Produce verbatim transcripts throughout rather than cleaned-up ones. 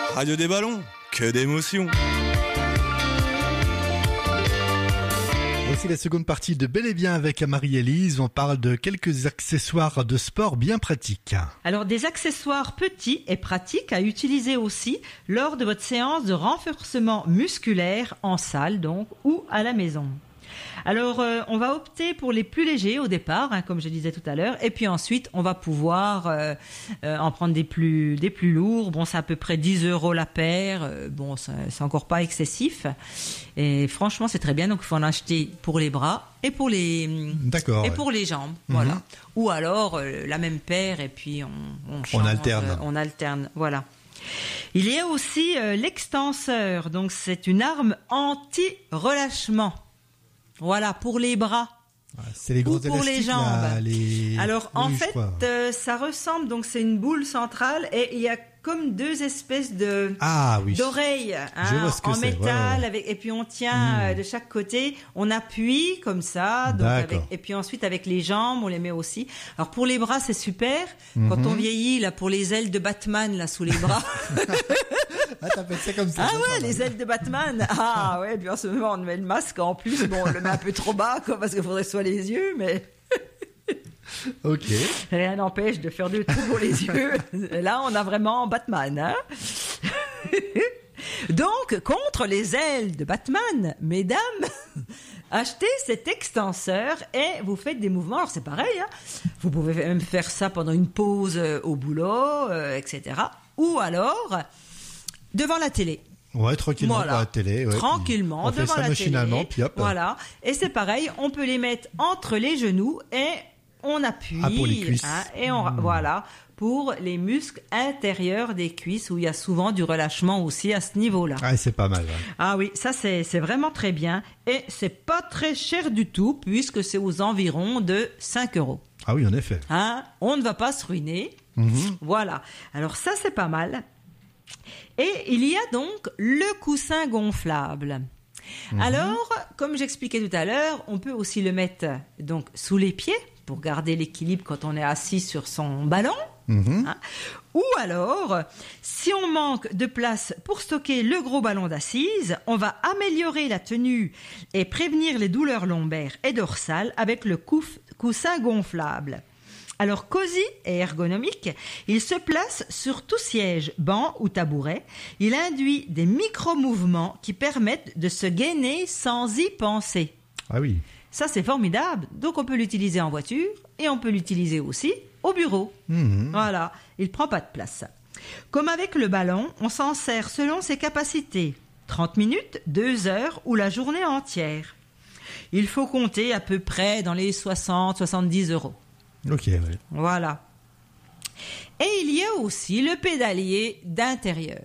Radio des ballons, que d'émotions. Voici la seconde partie de Bel et Bien avec Marie-Élise. On parle de quelques accessoires de sport bien pratiques. Alors, des accessoires petits et pratiques à utiliser aussi lors de votre séance de renforcement musculaire en salle, donc, ou à la maison. Alors, euh, on va opter pour les plus légers au départ, hein, comme je disais tout à l'heure, et puis ensuite, on va pouvoir euh, euh, en prendre des plus des plus lourds. Bon, c'est à peu près dix euros la paire. Euh, bon, c'est, c'est encore pas excessif. Et franchement, c'est très bien. Donc, il faut en acheter pour les bras et pour les D'accord, et ouais. pour les jambes, Mhm. voilà. Ou alors euh, la même paire et puis on on, change, On alterne. euh, on alterne, voilà. Il y a aussi euh, l'extenseur. Donc, c'est une arme anti-relâchement. Voilà, pour les bras. Ah, c'est les gros Ou pour les élastiques, jambes. là, les... Alors, oui, en je fait, crois. euh, ça ressemble, donc c'est une boule centrale et il y a comme deux espèces de Ah oui. d'oreilles hein, Je vois ce que en c'est, ouais, métal, ouais, ouais. avec et puis on tient Mmh. euh, de chaque côté, on appuie comme ça, donc D'accord. avec, et puis ensuite avec les jambes, on les met aussi. Alors pour les bras, c'est super. Mhm. Quand on vieillit, là, pour les ailes de Batman, là, sous les bras. Ah, t'appelles ça comme ça. Ah c'est ouais, pas les mal. ailes de Batman. Ah ouais, puis en ce moment, on met le masque en plus. Bon, on le met un peu trop bas, quoi, parce qu'il faudrait soit les yeux, mais Ok. rien n'empêche de faire deux trous pour les yeux. Et là, on a vraiment Batman, hein. Donc, contre les ailes de Batman, mesdames, achetez cet extenseur et vous faites des mouvements. Alors, c'est pareil, hein. Vous pouvez même faire ça pendant une pause euh, au boulot, euh, et cetera. Ou alors, devant la télé. Ouais, tranquillement Voilà. pour la télé. Ouais, Tranquillement, puis on fait devant ça la machinalement, télé. puis hop. Voilà. Et c'est pareil, on peut les mettre entre les genoux et on appuie. Ah, pour les cuisses. hein, et on, voilà. Pour les muscles intérieurs des cuisses où il y a souvent du relâchement aussi à ce niveau-là. Ah, c'est pas mal. Ouais. Ah oui, ça c'est, c'est vraiment très bien. Et c'est pas très cher du tout puisque c'est aux environs de cinq euros. Ah oui, en effet. Hein, on ne va pas se ruiner. Mhm. Voilà. Alors ça, c'est pas mal. Et il y a donc le coussin gonflable. Mhm. Alors, comme j'expliquais tout à l'heure, on peut aussi le mettre donc sous les pieds pour garder l'équilibre quand on est assis sur son ballon. Mhm. Hein. Ou alors, si on manque de place pour stocker le gros ballon d'assise, on va améliorer la tenue et prévenir les douleurs lombaires et dorsales avec le couf- coussin gonflable. Alors, cosy et ergonomique, il se place sur tout siège, banc ou tabouret. Il induit des micro-mouvements qui permettent de se gainer sans y penser. Ah oui. Ça, c'est formidable. Donc, on peut l'utiliser en voiture et on peut l'utiliser aussi au bureau. Mhm. Voilà, il prend pas de place. Comme avec le ballon, on s'en sert selon ses capacités. trente minutes, deux heures ou la journée entière. Il faut compter à peu près dans les soixante à soixante-dix euros. Ok, ouais. Voilà. Et il y a aussi le pédalier d'intérieur.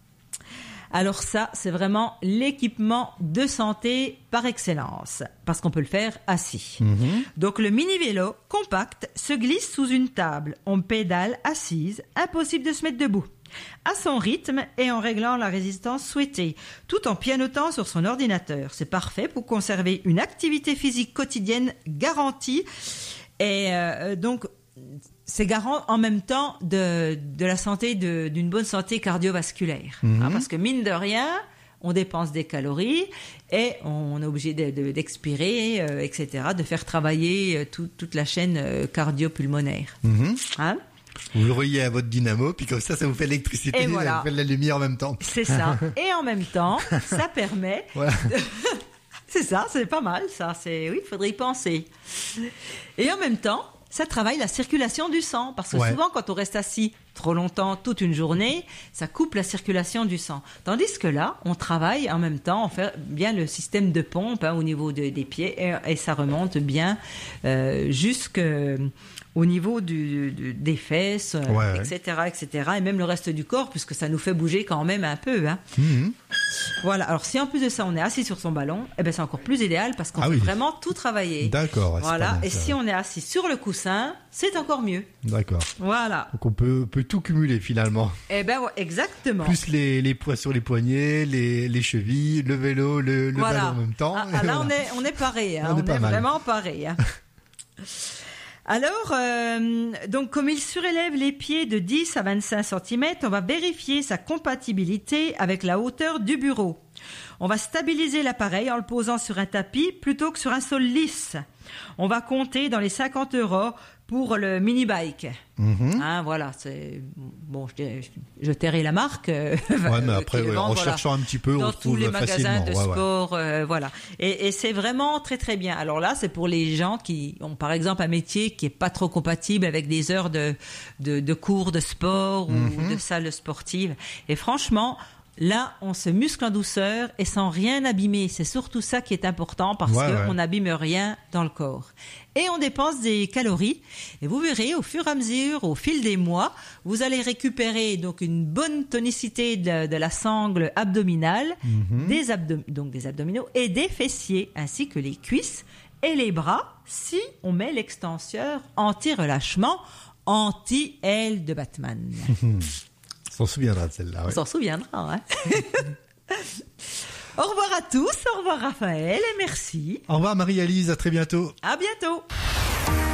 Alors ça, c'est vraiment l'équipement de santé par excellence, parce qu'on peut le faire assis. Mhm. Donc le mini-vélo compact se glisse sous une table. On pédale assise, impossible de se mettre debout. À son rythme et en réglant la résistance souhaitée, tout en pianotant sur son ordinateur. C'est parfait pour conserver une activité physique quotidienne garantie. Et euh, donc, c'est garant en même temps de, de la santé, de, d'une bonne santé cardiovasculaire. Mhm. Hein, parce que mine de rien, on dépense des calories et on est obligé de, de, d'expirer, euh, et cetera, de faire travailler euh, tout, toute la chaîne euh, cardio-pulmonaire. Mhm. Hein? Vous le reliez à votre dynamo, puis comme ça, ça vous fait l'électricité, Et ça voilà. vous fait de la lumière en même temps. C'est ça. Et en même temps, ça permet... Voilà. C'est ça, c'est pas mal, ça. C'est oui, il faudrait y penser. Et en même temps, ça travaille la circulation du sang. Parce que Ouais. souvent, quand on reste assis trop longtemps, toute une journée, ça coupe la circulation du sang. Tandis que là, on travaille en même temps, on fait bien le système de pompe hein, au niveau de- des pieds et, et ça remonte bien euh, jusque au niveau du, du- des fesses, euh, Ouais, ouais. et cetera, et cetera, et même le reste du corps, puisque ça nous fait bouger quand même un peu. Hein. Mhm. Voilà. Alors, si en plus de ça, on est assis sur son ballon, eh ben, c'est encore plus idéal parce qu'on Ah peut oui. vraiment tout travailler. D'accord. ouais, c'est Voilà. pas mal, Et ça. si on est assis sur le coussin, c'est encore mieux. D'accord. Voilà. Donc on peut, peut tout cumuler finalement. Eh ben, ouais, exactement. Plus les, les poids sur les poignets, les, les chevilles, le vélo, le, le Voilà. ballon en même temps. Ah, Et ah, là, voilà. on est, on est paré. Hein. On On, est pas est mal. vraiment paré. Hein. Alors, euh, donc comme il surélève les pieds de dix à vingt-cinq centimètres, on va vérifier sa compatibilité avec la hauteur du bureau. On va stabiliser l'appareil en le posant sur un tapis plutôt que sur un sol lisse. On va compter dans les cinquante euros pour le mini-bike. Mm-hmm. Hein, voilà, c'est bon. Je, je tairai la marque. Euh, ouais, mais après, ouais, vend, en voilà. cherchant un petit peu, dans on trouve tous les facilement. magasins de ouais, sport, ouais. Euh, voilà. Et, et c'est vraiment très très bien. Alors là, c'est pour les gens qui ont par exemple un métier qui est pas trop compatible avec des heures de de, de cours de sport ou mm-hmm. de salles sportives. Et franchement. Là, on se muscle en douceur et sans rien abîmer. C'est surtout ça qui est important parce ouais, qu'on ouais. n'abîme rien dans le corps. Et on dépense des calories. Et vous verrez, au fur et à mesure, au fil des mois, vous allez récupérer donc une bonne tonicité de, de la sangle abdominale, mm-hmm. des abdom- donc des abdominaux et des fessiers, ainsi que les cuisses et les bras, si on met l'extenseur anti-relâchement, anti-aile de Batman. On s'en souviendra de celle-là. Ouais. On s'en souviendra. Hein. Au revoir à tous, au revoir Raphaël et merci. Au revoir Marie-Élise, à très bientôt. À bientôt.